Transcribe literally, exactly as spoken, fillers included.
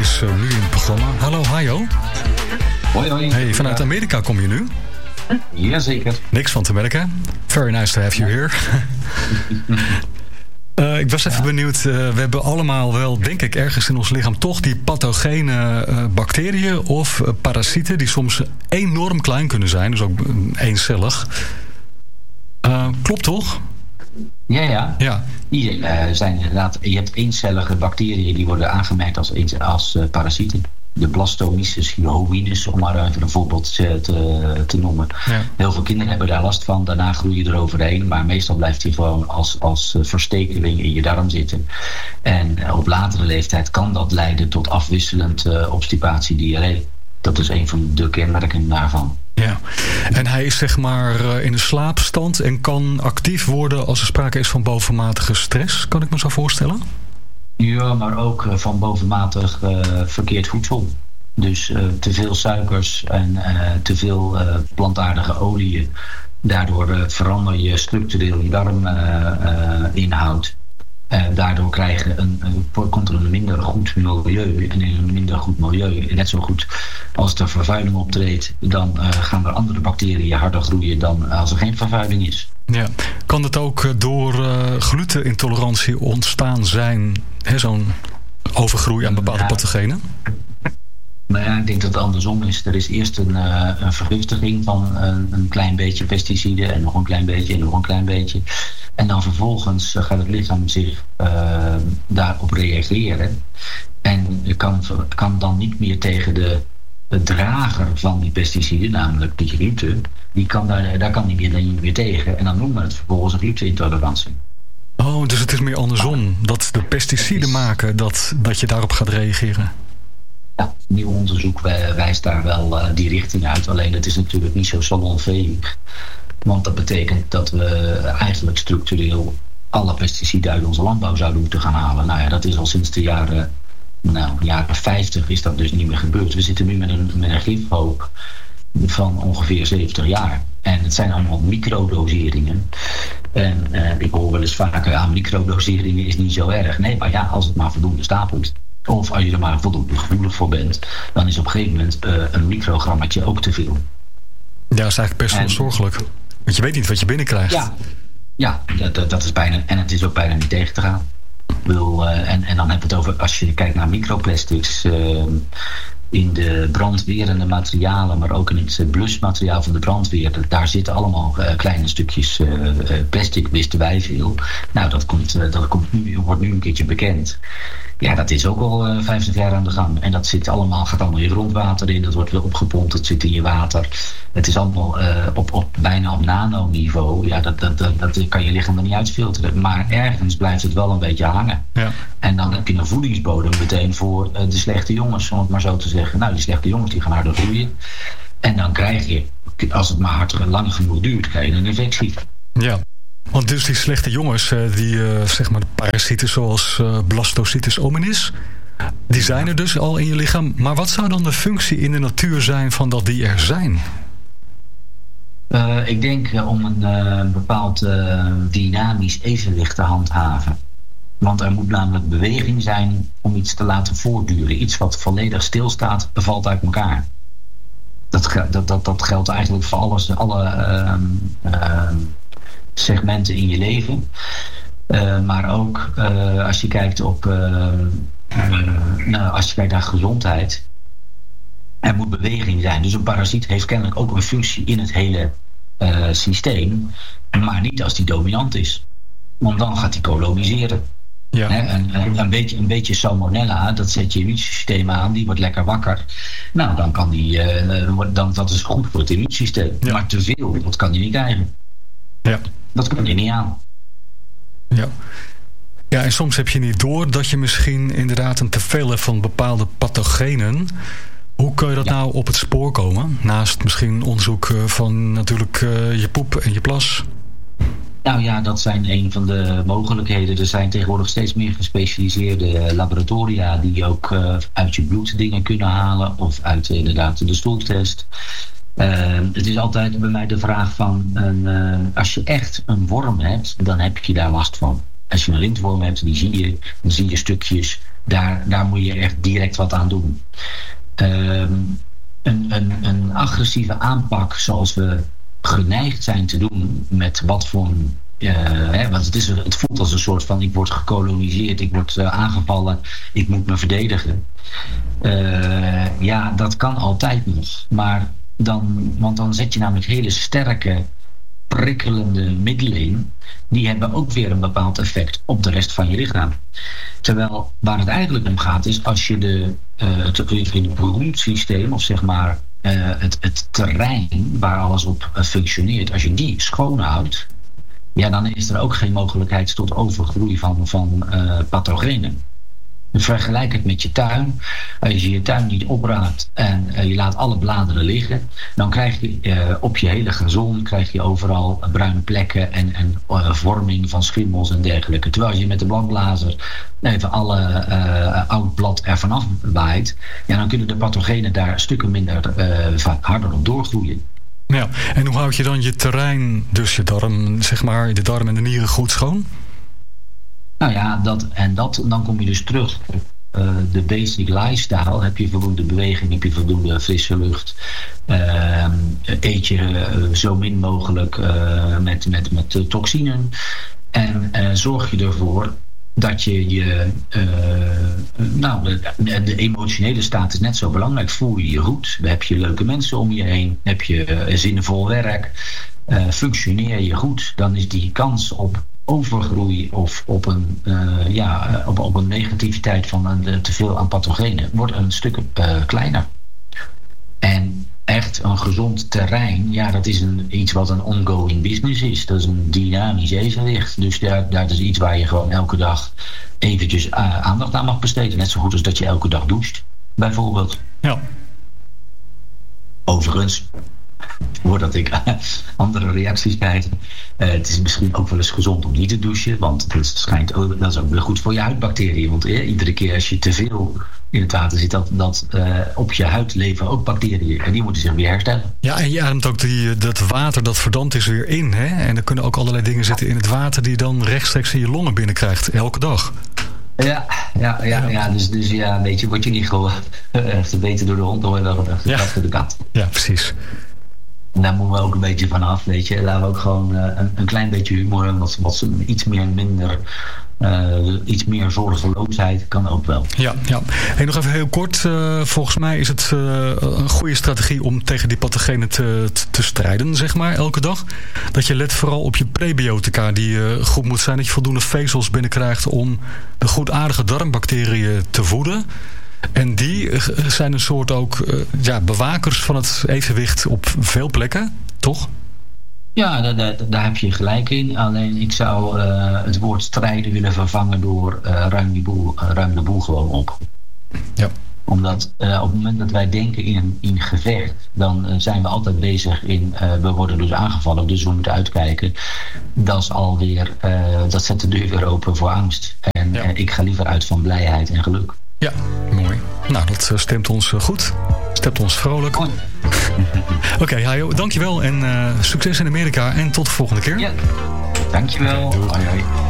is uh, nu in het programma. Hallo, Hajo. Hoi, hoi. Hey, vanuit Amerika kom je nu? Jazeker. Niks van te merken. Very nice to have you here. Uh, ik was even ja. benieuwd, uh, we hebben allemaal wel, denk ik, ergens in ons lichaam toch die pathogene uh, bacteriën of uh, parasieten die soms enorm klein kunnen zijn, dus ook eencellig. Uh, klopt toch? Ja, ja. ja. Die uh, zijn inderdaad, je hebt eencellige bacteriën die worden aangemerkt als, als uh, parasieten. De Blastomyces hominis, om maar even een voorbeeld te, te noemen. Ja. Heel veel kinderen hebben daar last van. Daarna groei je eroverheen. Maar meestal blijft hij gewoon als, als verstekeling in je darm zitten. En op latere leeftijd kan dat leiden tot afwisselend uh, obstipatie, diarree. Dat is een van de kenmerken daarvan. Ja, en hij is zeg maar in de slaapstand en kan actief worden als er sprake is van bovenmatige stress. Kan ik me zo voorstellen? Ja, maar ook van bovenmatig uh, verkeerd voedsel. Dus uh, te veel suikers en uh, te veel uh, plantaardige oliën. Daardoor uh, verander je structureel je darminhoud. Uh, uh, uh, daardoor krijg je een, uh, komt er een minder goed milieu. En in een minder goed milieu, net zo goed als er vervuiling optreedt, dan uh, gaan er andere bacteriën harder groeien dan als er geen vervuiling is. Ja. Kan het ook door uh, glutenintolerantie ontstaan zijn, hè, zo'n overgroei aan bepaalde ja. pathogenen? Nou ja, ik denk dat het andersom is. Er is eerst een, uh, een vergiftiging van een, een klein beetje pesticiden en nog een klein beetje en nog een klein beetje. En dan vervolgens uh, gaat het lichaam zich uh, daarop reageren. En kan, kan dan niet meer tegen de, de drager van die pesticiden, namelijk de gluten, die kan daar, daar kan niet meer, niet meer tegen. En dan noemen we het vervolgens een glutenintolerantie. Oh, dus het is meer andersom. Dat de pesticiden maken dat, dat je daarop gaat reageren. Ja, nieuw onderzoek wijst daar wel uh, die richting uit. Alleen het is natuurlijk niet zo salonveeg. Want dat betekent dat we eigenlijk structureel alle pesticiden uit onze landbouw zouden moeten gaan halen. Nou ja, dat is al sinds de jaren, nou, jaren vijftig is dat dus niet meer gebeurd. We zitten nu met een, met een gifhoop van ongeveer zeventig jaar. En het zijn allemaal microdoseringen. En uh, ik hoor wel eens vaker, aan microdoseringen is niet zo erg. Nee, maar ja, als het maar voldoende stapelt. Of als je er maar voldoende gevoelig voor bent, dan is op een gegeven moment uh, een microgrammetje ook te veel. Ja, dat is eigenlijk best wel en, zorgelijk. Want je weet niet wat je binnenkrijgt. Ja, ja dat, dat is bijna, en het is ook bijna niet tegen te gaan. Ik bedoel, uh, en, en dan hebben we het over, als je kijkt naar microplastics uh, in de brandwerende materialen, maar ook in het blusmateriaal van de brandweer, daar zitten allemaal uh, kleine stukjes uh, plastic, wisten wij veel. Nou, dat, komt, uh, dat komt nu, wordt nu een keertje bekend. Ja, dat is ook al uh, vijftig jaar aan de gang. En dat zit allemaal, gaat allemaal je grondwater in. Dat wordt weer opgepompt, het zit in je water. Het is allemaal uh, op, op, bijna op nanoniveau. Ja, dat, dat, dat, dat kan je lichaam er niet uitfilteren. Maar ergens blijft het wel een beetje hangen. Ja. En dan heb je een voedingsbodem meteen voor uh, de slechte jongens, om het maar zo te zeggen. Nou, die slechte jongens die gaan harder groeien. En dan krijg je, als het maar hard lang genoeg duurt, krijg je een infectie. Ja. Want dus die slechte jongens, die uh, zeg maar de parasieten zoals uh, Blastocystis hominis, die zijn er dus al in je lichaam. Maar wat zou dan de functie in de natuur zijn van dat die er zijn? Uh, ik denk uh, om een uh, bepaald uh, dynamisch evenwicht te handhaven. Want er moet namelijk beweging zijn om iets te laten voortduren. Iets wat volledig stilstaat, valt uit elkaar. Dat, dat, dat, dat geldt eigenlijk voor alles, alle uh, uh, segmenten in je leven. Uh, maar ook uh, als je kijkt op uh, uh, nou, als je kijkt naar gezondheid. Er moet beweging zijn. Dus een parasiet heeft kennelijk ook een functie in het hele uh, systeem. Maar niet als die dominant is. Want dan gaat hij koloniseren. Ja. He, een, een, een, beetje, een beetje salmonella, dat zet je immuunsysteem aan, die wordt lekker wakker. Nou, dan kan die, uh, dan, dat is goed voor het immuunsysteem. Ja. Maar te veel, dat kan je niet krijgen. Ja. Dat kan je niet aan. Ja. Ja, en soms heb je niet door dat je misschien inderdaad een teveel hebt van bepaalde pathogenen. Hoe kun je dat ja. nou op het spoor komen? Naast misschien onderzoek van natuurlijk uh, je poep en je plas. Nou ja, dat zijn een van de mogelijkheden. Er zijn tegenwoordig steeds meer gespecialiseerde laboratoria die ook uh, uit je bloed dingen kunnen halen of uit uh, inderdaad de stoeltest. Uh, het is altijd bij mij de vraag van, uh, als je echt een worm hebt, dan heb je daar last van. Als je een lintworm hebt, die zie je, dan zie je stukjes. Daar, daar moet je echt direct wat aan doen. Um, een, een, een agressieve aanpak zoals we geneigd zijn te doen met wat voor... Uh, hè, want het, is, het voelt als een soort van ik word gekoloniseerd, ik word uh, aangevallen, ik moet me verdedigen. Uh, ja, dat kan altijd nog. Maar dan, want dan zet je namelijk hele sterke, prikkelende middelen in. Die hebben ook weer een bepaald effect op de rest van je lichaam. Terwijl waar het eigenlijk om gaat is als je de, uh, het, het beroemdsysteem, of zeg maar uh, het, het terrein waar alles op uh, functioneert, als je die schoonhoudt, ja, dan is er ook geen mogelijkheid tot overgroei van, van uh, pathogenen. Vergelijk het met je tuin. Als je je tuin niet opraapt en uh, je laat alle bladeren liggen, dan krijg je uh, op je hele gazon krijg je overal bruine plekken en, en uh, vorming van schimmels en dergelijke. Terwijl als je met de bladblazer even alle uh, oud blad ervan afwaait, ja, dan kunnen de pathogenen daar stukken minder uh, harder op doorgroeien. Ja, en hoe houd je dan je terrein, dus je darm, zeg maar, de darm en de nieren goed schoon? Nou ja, dat, en dat, dan kom je dus terug op uh, de basic lifestyle. Heb je voldoende beweging, heb je voldoende frisse lucht. Uh, eet je uh, zo min mogelijk uh, met, met, met uh, toxinen. En uh, zorg je ervoor dat je je... Uh, nou, de, de emotionele staat is net zo belangrijk. Voel je je goed? Heb je leuke mensen om je heen? Heb je uh, zinvol werk? Uh, functioneer je goed? Dan is die kans op overgroei of op een, uh, ja, op, op een negativiteit van een, te veel aan pathogenen wordt een stuk uh, kleiner. En echt een gezond terrein, ja, dat is een, iets wat een ongoing business is. Dat is een dynamisch evenwicht. Dus daar, daar is iets waar je gewoon elke dag eventjes uh, aandacht aan mag besteden. Net zo goed als dat je elke dag doucht, bijvoorbeeld. Ja. Overigens, voordat ik uh, andere reacties krijg. Uh, het is misschien ook wel eens gezond om niet te douchen. Want dat, schijnt ook, dat is ook weer goed voor je huidbacteriën. Want uh, iedere keer als je te veel in het water zit, dat, dat uh, op je huid leven ook bacteriën. En die moeten zich weer herstellen. Ja, en je ademt ook die, dat water, dat verdampt is weer in. Hè? En er kunnen ook allerlei dingen zitten in het water die je dan rechtstreeks in je longen binnenkrijgt. Elke dag. Ja, ja, ja, ja. Dus, dus ja, weet je, word je niet gewoon uh, verbeten door de hond, dan word je wel gestraft door de kat. Ja, precies. En daar moeten we ook een beetje van af, weet je. Laten we ook gewoon uh, een, een klein beetje humor en wat, wat iets meer minder, uh, iets meer zorgeloosheid kan ook wel. Ja, ja. Hey, nog even heel kort. Uh, volgens mij is het uh, een goede strategie om tegen die pathogenen te, te, te strijden, zeg maar, elke dag. Dat je let vooral op je prebiotica die uh, goed moet zijn. Dat je voldoende vezels binnenkrijgt om de goedaardige darmbacteriën te voeden. En die zijn een soort ook uh, ja, bewakers van het evenwicht op veel plekken, toch? Ja, daar, daar, daar heb je gelijk in. Alleen ik zou uh, het woord strijden willen vervangen door uh, ruim, die boel, uh, ruim de boel gewoon op. Ja. Omdat uh, op het moment dat wij denken in, in gevecht, dan uh, zijn we altijd bezig in, uh, we worden dus aangevallen, dus we moeten uitkijken. Dat is alweer, uh, dat zet de deur weer open voor angst. En ja. uh, ik ga liever uit van blijheid en geluk. Ja, mooi. Nou, dat stemt ons goed. Stemt ons vrolijk. Oké, okay, Hajo, dankjewel en uh, succes in Amerika en tot de volgende keer. Ja, dankjewel. Hoi, hoi.